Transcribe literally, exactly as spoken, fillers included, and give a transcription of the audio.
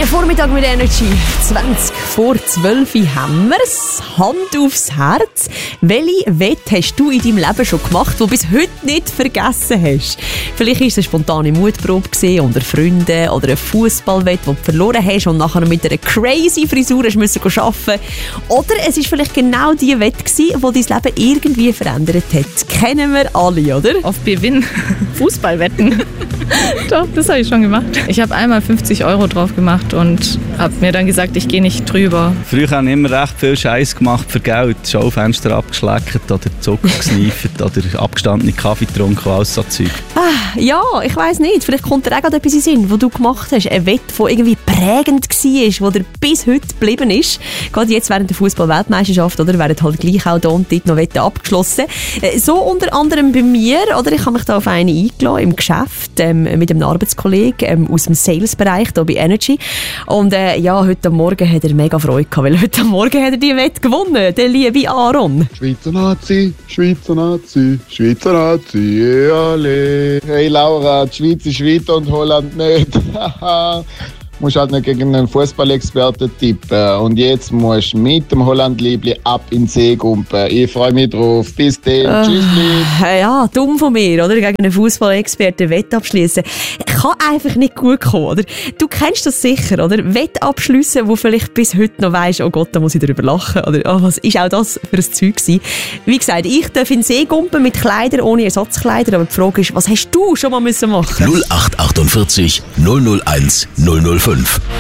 Vormittag mit Energy. zwanzig vor zwölf haben wir's. Hand aufs Herz. Welche Wette hast du in deinem Leben schon gemacht, die du bis heute nicht vergessen hast? Vielleicht war es eine spontane Mutprobe unter Freunden oder eine Fußballwette, die du verloren hast und nachher mit einer crazy Frisur hast müssen arbeiten. Oder es war vielleicht genau die Wette, die dein Leben irgendwie verändert hat. Kennen wir alle, oder? Auf Gewinn. Fußballwetten. Doch, das habe ich schon gemacht. Ich habe einmal fünfzig Euro drauf gemacht und habe mir dann gesagt, ich gehe nicht drüber. Früher habe ich immer recht viel Scheiß gemacht für Geld. Schaufenster abgeschleckt oder Zucker gesneifert oder abgestandene Kaffee getrunken und alles so Zeug. Ah, ja, ich weiss nicht. Vielleicht kommt dir auch gerade etwas in den Sinn, was du gemacht hast. Eine Wette, die irgendwie prägend war, die dir bis heute geblieben ist. Gerade jetzt während der Fußball-Weltmeisterschaft, oder? Werden halt gleich auch da und dort noch Wetten abgeschlossen. So unter anderem bei mir, oder? Ich habe mich da auf eine eingeladen im Geschäft ähm, mit einem Arbeitskollegen ähm, aus dem Sales-Bereich hier bei Energy. Und äh, ja, heute Morgen hat er mega Freude gehabt, weil heute Morgen hat er die Wette gewonnen, der liebe Aaron. Schweizer Nazi, Schweizer Nazi, Schweizer Nazi, alle. Hey Laura, die Schweiz ist weiter und Holland nicht. Du musst halt nicht gegen einen Fußballexperten tippen. Und jetzt musst du mit dem Holland-Liebli ab in den See gumpen. Ich freue mich drauf. Bis dann. Äh, Tschüss. Ja, dumm von mir, oder? Gegen einen Fußballexperten Wette abschließen. Kann einfach nicht gut kommen, oder? Du kennst das sicher, oder? Wette abschliessen, wo vielleicht bis heute noch weisst, oh Gott, da muss ich darüber lachen. Oder oh, was ist auch das für ein Zeug gewesen? Wie gesagt, ich darf in den See gumpen mit Kleidern, ohne Ersatzkleider. Aber die Frage ist, was hast du schon mal müssen machen? null acht achtundvierzig null null eins null null fünf